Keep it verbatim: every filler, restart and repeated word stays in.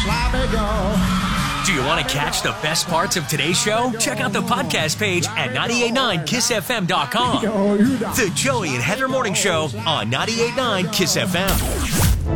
Do you want to catch the best parts of today's show? Check out the podcast page at nine eight nine kiss f m dot com. The Joey and Heather Morning Show on ninety-eight point nine Kiss F M.